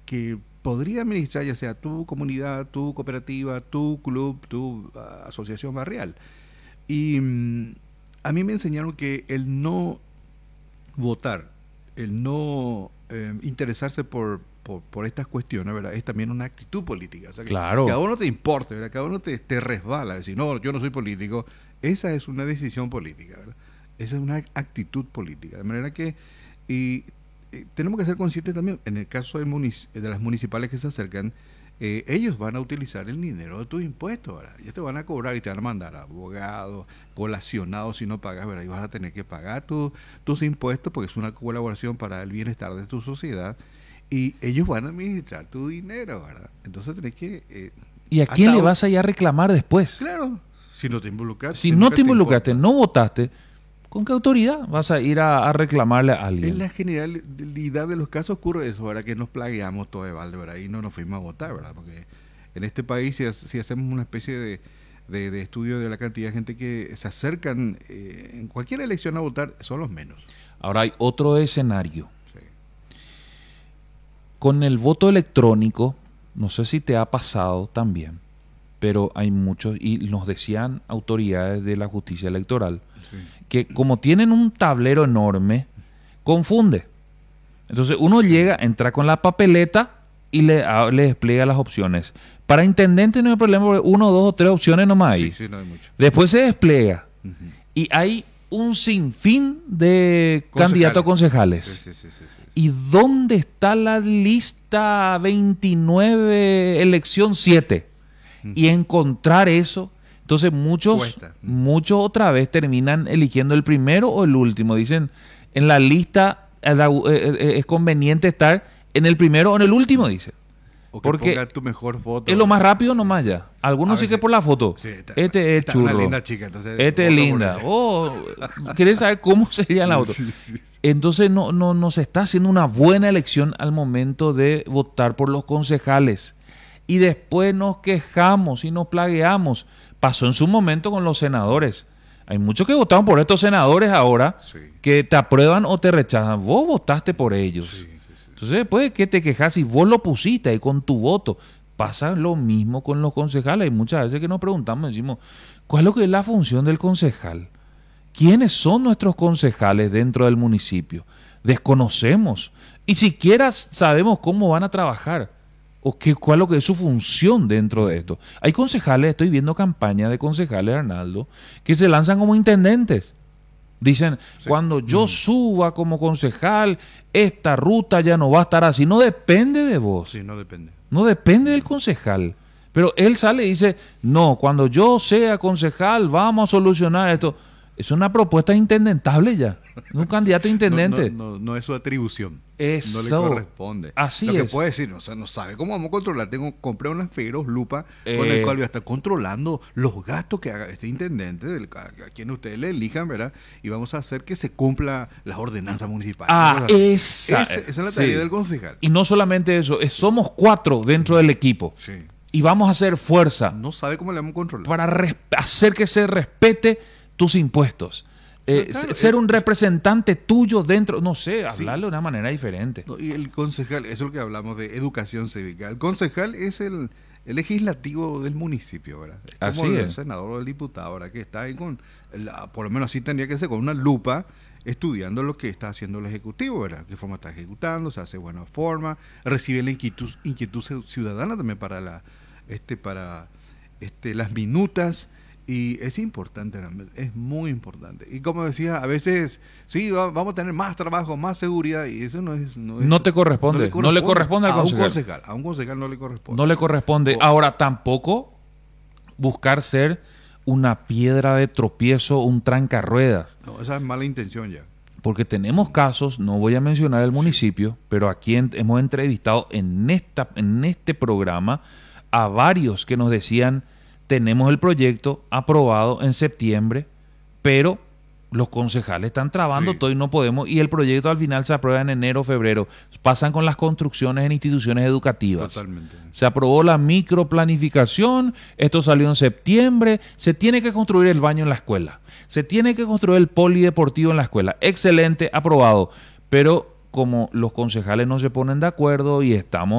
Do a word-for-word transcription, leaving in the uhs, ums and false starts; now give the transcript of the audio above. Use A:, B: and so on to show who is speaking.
A: que podría administrar ya sea tu comunidad, tu cooperativa, tu club, tu uh, asociación barrial. Y mm, a mí me enseñaron que el no votar, el no eh, interesarse por, por, por estas cuestiones, ¿verdad? Es también una actitud política. O sea, que,
B: Claro.
A: que a vos no te importe, ¿verdad? Que a vos no te, te resbala, decir, no, yo no soy político. Esa es una decisión política, ¿verdad? Esa es una actitud política. De manera que y, y tenemos que ser conscientes también, en el caso de, munic- de las municipales que se acercan, eh, ellos van a utilizar el dinero de tus impuestos, ¿verdad? Ellos te van a cobrar y te van a mandar abogados, colacionados si no pagas, ¿verdad? Y vas a tener que pagar tu, tus impuestos porque es una colaboración para el bienestar de tu sociedad y ellos van a administrar tu dinero, ¿verdad? Entonces tenés que... Eh,
B: ¿Y a quién le
A: hoy,
B: vas a ir a reclamar después?
A: Claro, si no te involucraste.
B: Si, si no te involucraste, no votaste, ¿con qué autoridad vas a ir a, a reclamarle a alguien?
A: En la generalidad de los casos ocurre eso, ¿verdad? Que nos plagueamos todo de balde, ¿verdad? Y no nos fuimos a votar, ¿verdad? Porque en este país, si, si hacemos una especie de, de, de estudio de la cantidad de gente que se acercan eh, en cualquier elección a votar, son los menos.
B: Ahora hay otro escenario.
A: Sí.
B: Con el voto electrónico, no sé si te ha pasado también, pero hay muchos, y nos decían autoridades de la justicia electoral, sí, que como tienen un tablero enorme, confunde. Entonces uno sí. llega, entra con la papeleta y le, a, le despliega las opciones. Para intendente no hay problema, porque uno, dos o tres opciones nomás hay.
A: Sí, sí, no hay mucho.
B: Después se despliega uh-huh. y hay un sinfín de concejales. candidatos a concejales.
A: Sí, sí, sí, sí, sí.
B: ¿Y dónde está la lista veintinueve, elección siete? Uh-huh. Y encontrar eso... Entonces muchos, Cuesta. muchos otra vez terminan eligiendo el primero o el último. Dicen, en la lista es conveniente estar en el primero o en el último, dicen.
A: O que porque ponga tu mejor foto.
B: Es lo más rápido nomás ya. Algunos sí que por la foto.
A: Sí, está,
B: este es
A: está
B: chulo.
A: Una linda chica, entonces,
B: este es linda. Oh, ¿querés saber cómo sería la otra? Sí, sí, sí. Entonces no, no, no se está haciendo una buena elección al momento de votar por los concejales. Y después nos quejamos y nos plagueamos. Pasó en su momento con los senadores. Hay muchos que votaron por estos senadores ahora, sí, que te aprueban o te rechazan. Vos votaste por ellos. Sí, sí, sí. Entonces, después de que te quejas, si vos lo pusiste ahí con tu voto, pasa lo mismo con los concejales. Hay muchas veces que nos preguntamos, decimos, ¿cuál es lo que es la función del concejal? ¿Quiénes son nuestros concejales dentro del municipio? Desconocemos. Y siquiera sabemos cómo van a trabajar. ¿O qué, cuál es lo que es su función dentro de esto? Hay concejales, estoy viendo campañas de concejales, Arnaldo, que se lanzan como intendentes. Dicen, sí. cuando yo mm. suba como concejal, esta ruta ya no va a estar así. No depende de vos.
A: Sí, no depende.
B: No depende del concejal. Pero él sale y dice, no, cuando yo sea concejal vamos a solucionar esto. Es una propuesta intendentable ya. Un candidato a intendente.
A: No, no, no, no es su atribución.
B: Eso.
A: No le corresponde.
B: Así
A: Lo
B: es.
A: que puede decir, o sea, no sabe cómo vamos a controlar. Tengo compré unas Feros lupa eh, con el cual voy a estar controlando los gastos que haga este intendente, del, a, a quien ustedes le elijan, ¿verdad? Y vamos a hacer que se cumpla las ordenanzas municipales.
B: Ah, esa,
A: esa, esa es la tarea
B: sí.
A: del concejal.
B: Y no solamente eso, es, somos cuatro dentro del equipo.
A: Sí.
B: Y vamos a hacer fuerza.
A: No sabe cómo le vamos a controlar.
B: Para res- hacer que se respete tus impuestos. Eh, claro, ser un representante tuyo dentro, no sé, hablarlo sí. de una manera diferente.
A: No, y el concejal, eso es lo que hablamos de educación cívica. El concejal es el, el legislativo del municipio, ¿verdad? Es como
B: así
A: el
B: es.
A: senador o el diputado, ¿verdad? Que está ahí con, la, por lo menos así tendría que ser, con una lupa, estudiando lo que está haciendo el ejecutivo, ¿verdad? Qué forma está ejecutando, se hace de buena forma, recibe la inquietud, inquietud ciudadana también para la, este, para este, las minutas. Y es importante, es muy importante. Y como decía, a veces, sí, va, vamos a tener más trabajo, más seguridad, y eso no es... No, es,
B: no te corresponde, no le corresponde, no le corresponde al
A: a
B: concejal.
A: Un concejal. A un concejal no le corresponde.
B: No le corresponde. O, Ahora, tampoco buscar ser una piedra de tropiezo, un trancarruedas.
A: No, esa es mala intención ya.
B: Porque tenemos casos, no voy a mencionar el municipio, sí. pero aquí en, hemos entrevistado en, esta, en este programa a varios que nos decían... Tenemos el proyecto aprobado en septiembre, pero los concejales están trabando sí. todo y no podemos, y el proyecto al final se aprueba en enero o febrero. Pasan con las construcciones en instituciones educativas.
A: Totalmente.
B: Se aprobó la microplanificación, esto salió en septiembre, se tiene que construir el baño en la escuela, se tiene que construir el polideportivo en la escuela. Excelente, aprobado. Pero como los concejales no se ponen de acuerdo y estamos